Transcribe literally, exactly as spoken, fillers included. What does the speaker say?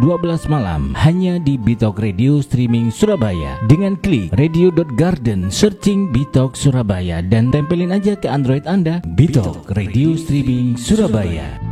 dua belas malam hanya di Bitok Radio Streaming Surabaya. Dengan klik radio dot garden, searching Bitok Surabaya dan tempelin aja ke Android Anda Bitok Radio Streaming Surabaya.